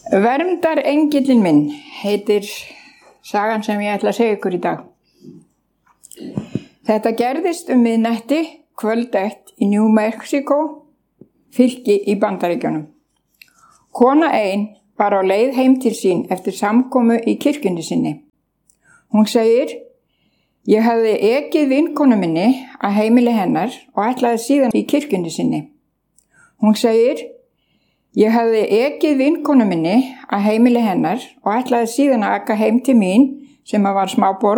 Verndarengillinn minn heitir sagan sem ég ætla að segja ykkur í dag. Þetta gerðist miðnætti kvöld 1 í New Mexico, fylki í Bandaríkjunum. Kona ein var á leið heim til sín eftir samkomu í kirkjunni sinni. Hún segir: Ég hafði ekið vinkonu minni að heimili hennar og ætlaði síðan í kirkjunni sinni. Hún segir: Ég hafði ekið vinkonu minni að heimili hennar og ætlaði síðan að aka heim til mín sem var smáborg